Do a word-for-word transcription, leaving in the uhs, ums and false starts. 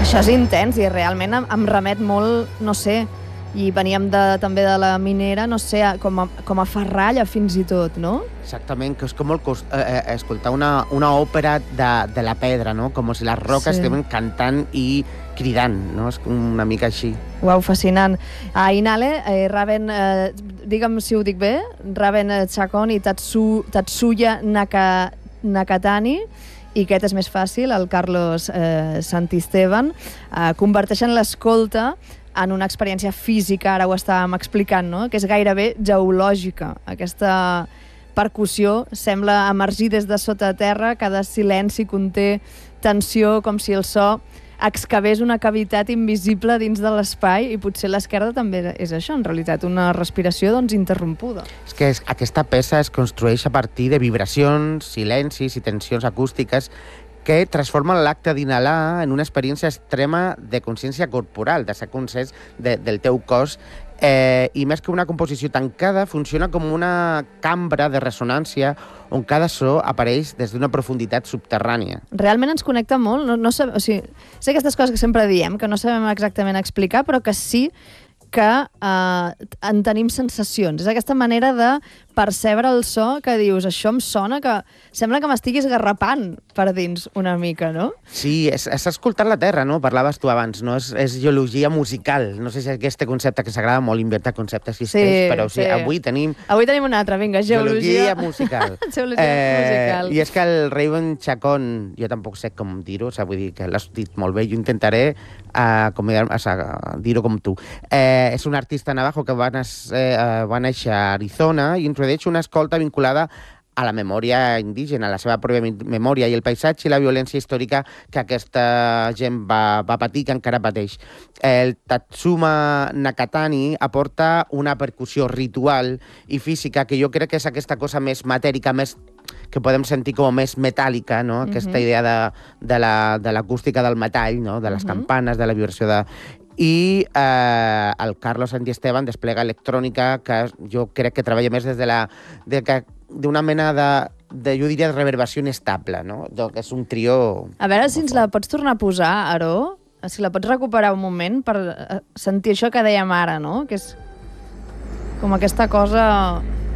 Això és intens i realment em, em remet molt, no sé, i veníem de, també de la minera, no sé, com a, com a ferralla fins i tot, no? Exactament, que és com el cost, eh, escoltar una, una òpera de, de la pedra, no? Com si les roques sí. estaven cantant i cridant, no? És una mica així. Uau, fascinant. A Inale, eh, Raven, eh, digue'm si ho dic bé, Raven Chacón i Tatsu, Tatsuya Naka, Nakatani, i aquest és més fàcil, el Carlos eh, Santisteban, eh, converteixen l'escolta en una experiència física, ara ho estàvem explicant, no? Que és gairebé geològica. Aquesta percussió sembla emergir des de sota terra, cada silenci conté tensió, com si el so excavés una cavitat invisible dins de l'espai, i potser l'esquerda també és això, en realitat, una respiració doncs, interrompuda. És que és, aquesta peça es construeix a partir de vibracions, silencis i tensions acústiques que transformen l'acte d'inhalar en una experiència extrema de consciència corporal, de ser conscients de, del teu cos, eh, i més que una composició tancada, funciona com una cambra de ressonància on cada so apareix des d'una profunditat subterrània. Realment ens connecta molt, no, no sab... o sigui, sé aquestes coses que sempre diem, que no sabem exactament explicar, però que sí que eh, en tenim sensacions. És aquesta manera de percebre el so que dius, això em sona que... Sembla que m'estiguis garrapant per dins una mica, no? Sí, és, és escoltar la terra, no? Parlaves tu abans, no? És, és geologia musical. No sé si aquest concepte que s'agrada molt inventar conceptes existeix, sí, però sí, sí. avui tenim... Avui tenim un altre, vinga, geologia... Geologia musical. geologia eh, musical. I és que el Raven Chacón, jo tampoc sé com dir-ho, o sigui, vull dir que l'has dit molt bé, jo intentaré uh, com, o sigui, dir-ho com tu. Eh, és un artista navajo que va, nas, eh, va néixer a Arizona i introdueix una escolta vinculada a la memòria indígena, a la seva pròpia memòria i el paisatge i la violència històrica que aquesta gent va, va patir, que encara pateix. El Tatsuma Nakatani aporta una percussió ritual i física que jo crec que és aquesta cosa més matèrica, més que podem sentir com més metàl·lica, no? Aquesta uh-huh. idea de, de, la, de l'acústica del metall, no? De les uh-huh. campanes, de la vibració de... I eh, el Carlos Santisteban desplega electrònica que jo crec que treballa més des de la... De que, d'una mena de, de, jo diria, de reverbació inestable, no? Que és un trio... A veure si ens la pots tornar a posar, Aaró, si la pots recuperar un moment per sentir això que dèiem ara, no? Que és com aquesta cosa